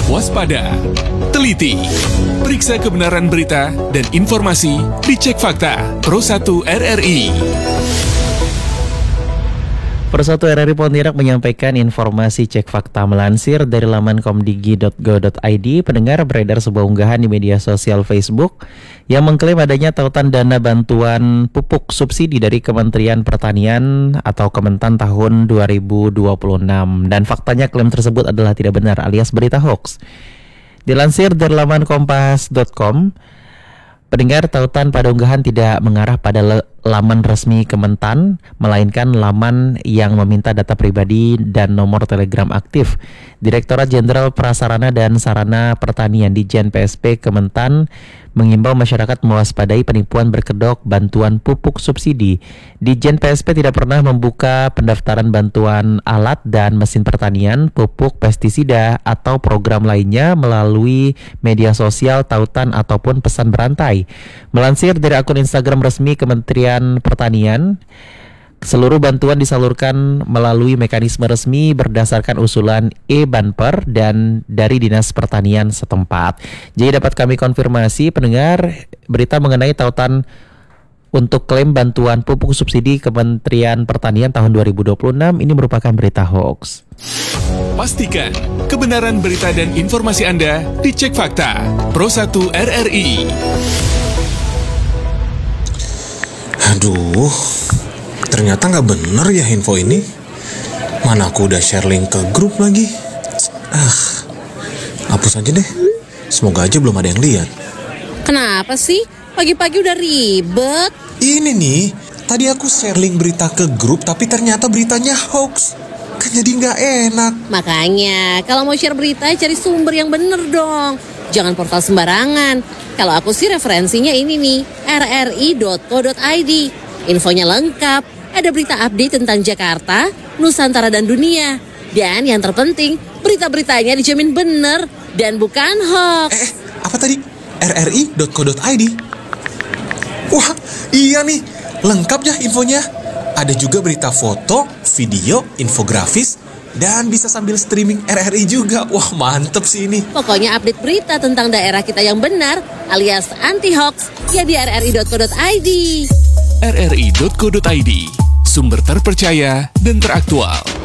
waspada, teliti, periksa kebenaran berita dan informasi, dicek fakta. Pro 1 RRI. Pro 1 RRI Pontianak menyampaikan informasi cek fakta. Melansir dari laman komdigi.go.id, pendengar, beredar sebuah unggahan di media sosial Facebook yang mengklaim adanya tautan dana bantuan pupuk subsidi dari Kementerian Pertanian atau Kementan tahun 2026. Dan faktanya klaim tersebut adalah tidak benar alias berita hoax. Dilansir dari laman kompas.com, pendengar, tautan pada unggahan tidak mengarah pada laman resmi Kementan, melainkan laman yang meminta data pribadi dan nomor telegram aktif. Direktorat Jenderal Prasarana dan Sarana Pertanian Ditjen PSP Kementan mengimbau masyarakat mewaspadai penipuan berkedok bantuan pupuk subsidi. Ditjen PSP tidak pernah membuka pendaftaran bantuan alat dan mesin pertanian, pupuk, pestisida, atau program lainnya melalui media sosial, tautan, ataupun pesan berantai. Melansir dari akun Instagram resmi Kementerian Pertanian, seluruh bantuan disalurkan melalui mekanisme resmi berdasarkan usulan e-Banper dan dari Dinas Pertanian setempat. Jadi dapat kami konfirmasi, pendengar, berita mengenai tautan untuk klaim bantuan pupuk subsidi Kementerian Pertanian tahun 2026 ini merupakan berita hoax. Pastikan kebenaran berita dan informasi Anda dicek fakta. Pro 1 RRI. Aduh, ternyata nggak bener ya info ini. Mana aku udah share link ke grup lagi. Hapus aja deh. Semoga aja belum ada yang lihat. Kenapa sih? Pagi-pagi udah ribet. Ini nih, tadi aku share link berita ke grup, tapi ternyata beritanya hoax. Kan jadi nggak enak. Makanya, kalau mau share berita, cari sumber yang bener dong. Jangan portal sembarangan. Kalau aku sih referensinya ini nih, rri.co.id. Infonya lengkap, ada berita update tentang Jakarta, Nusantara, dan dunia. Dan yang terpenting, berita-beritanya dijamin bener dan bukan hoax. Apa tadi? rri.co.id? Wah, iya nih, lengkap ya infonya. Ada juga berita foto, video, infografis, dan bisa sambil streaming RRI juga. Wah, mantep sih ini. Pokoknya update berita tentang daerah kita yang benar alias anti-hoax ya di rri.co.id. rri.co.id, sumber terpercaya dan teraktual.